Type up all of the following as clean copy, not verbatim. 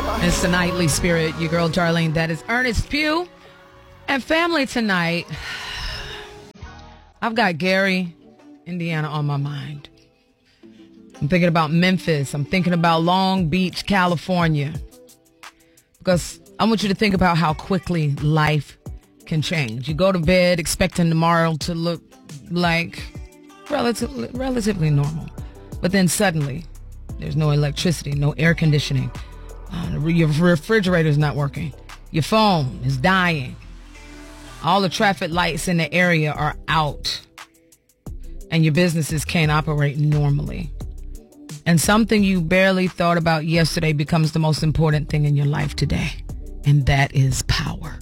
It's the Nightly Spirit, your girl Darlene. That is Ernest Pugh. And family tonight, I've got Gary, Indiana on my mind. I'm thinking about Memphis. I'm thinking about Long Beach, California. Because I want you to think about how quickly life can change. You go to bed expecting tomorrow to look like relatively normal. But then suddenly, there's no electricity, no air conditioning. Your refrigerator's not working. Your phone is dying. All the traffic lights in the area are out. And your businesses can't operate normally. And something you barely thought about yesterday becomes the most important thing in your life today. And that is power.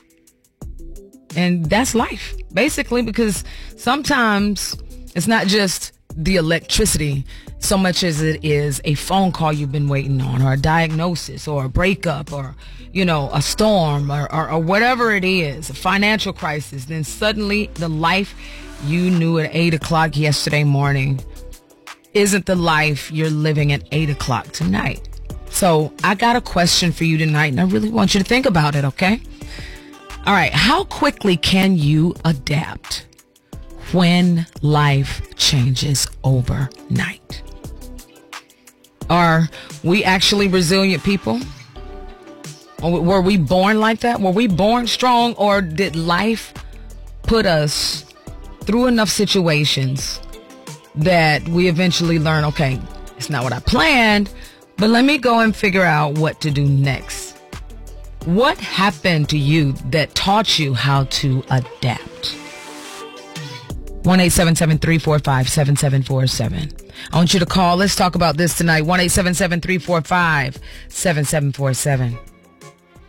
And that's life, basically, because sometimes it's not just the electricity so much as it is a phone call you've been waiting on, or a diagnosis, or a breakup, or, a storm, or whatever it is, a financial crisis. Then suddenly the life you knew at 8 o'clock yesterday morning isn't the life you're living at 8 o'clock tonight. So I got a question for you tonight, and I really want you to think about it, okay? All right, how quickly can you adapt when life changes overnight? Are we actually resilient people? Or were we born like that? Were we born strong, or did life put us through enough situations that we eventually learn, okay, it's not what I planned, but let me go and figure out what to do next? What happened to you that taught you how to adapt? 1-877-345-7747. I want you to call. Let's talk about this tonight. 1-877-345-7747.